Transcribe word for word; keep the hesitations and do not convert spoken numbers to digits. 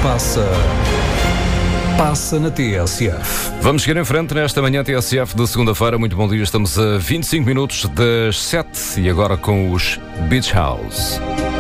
passa... Passa na T S F. Vamos seguir em frente nesta manhã T S F de segunda-feira. Muito bom dia, estamos a vinte e cinco minutos das sete e agora com os Beach House.